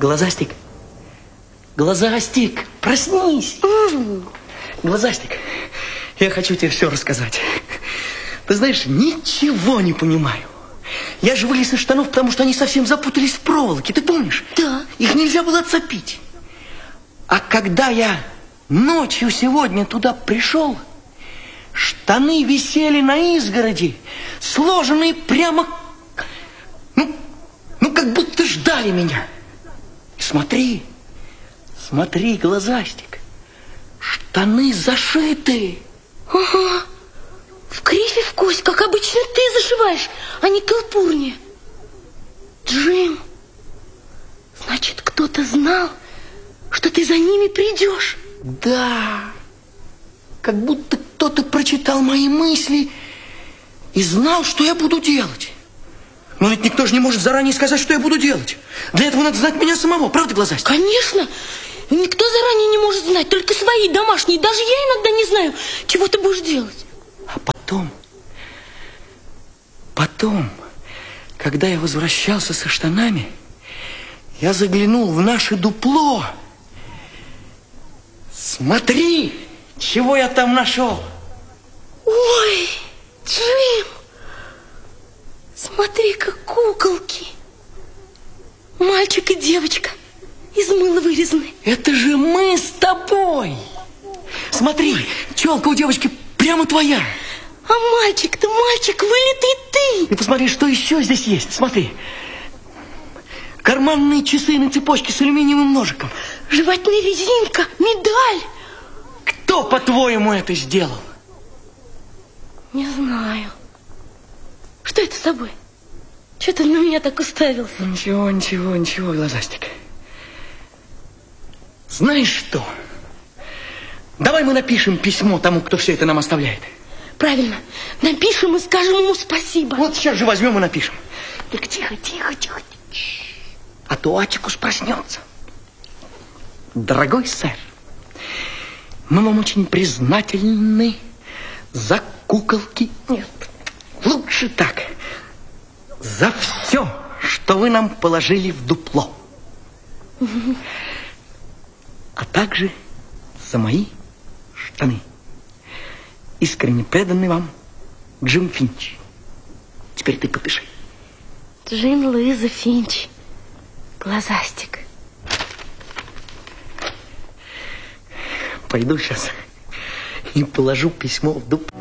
Глазастик, Глазастик, проснись. Глазастик, я хочу тебе все рассказать. Ты знаешь, ничего не понимаю. Я же вылез из штанов, потому что они совсем запутались в проволоке, ты помнишь? Да. Их нельзя было отцепить. А когда я ночью сегодня туда пришел, штаны висели на изгороди, сложенные прямо, как будто ждали меня. И смотри, Глазастик, штаны зашиты. Ага, в кривь и в кость, как обычно ты зашиваешь, а не калпурни. Джим, значит, кто-то знал, что ты за ними придешь. Да, как будто кто-то прочитал мои мысли и знал, что я буду делать. Но ведь никто же не может заранее сказать, что я буду делать. Для этого надо знать меня самого, правда, Глазастик? Конечно, никто заранее не может знать, только свои домашние. Даже я иногда не знаю, чего ты будешь делать. А потом, когда я возвращался со штанами, я заглянул в наше дупло. Смотри, чего я там нашел. Ой, Джим, смотри, как куколки. Мальчик и девочка из мыла вырезаны. Это же мы с тобой. Смотри, челка у девочки прямо твоя. А мальчик-то, мальчик, вылитый ты. И посмотри, что еще здесь есть. Смотри. Карманные часы на цепочке с алюминиевым ножиком. Жевательная резинка, медаль. Кто, по-твоему, это сделал? Не знаю. Что это с тобой? Что ты на меня так уставился? Ничего, Глазастик. Знаешь что? Давай мы напишем письмо тому, кто все это нам оставляет. Правильно. Напишем и скажем ему спасибо. Вот сейчас же возьмем и напишем. Только тихо. А то Атикус проснется. Дорогой сэр, мы вам очень признательны за куколки. Нет, лучше так. За все, что вы нам положили в дупло. А также за мои штаны. Искренне преданный вам Джим Финч. Теперь ты подпиши. Джин Луиза Финч. Глазастик. Пойду сейчас и положу письмо в дупло.